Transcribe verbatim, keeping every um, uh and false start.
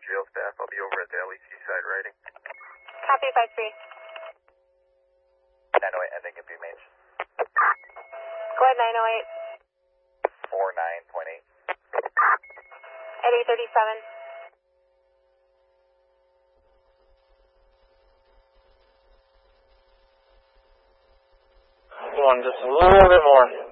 jail staff. I'll be over at the L E C side writing. Copy five three. nine oh eight ending in B mains. Go ahead, nine oh eight. four nine point eight. At eight thirty-seven. Come on, just a little bit more.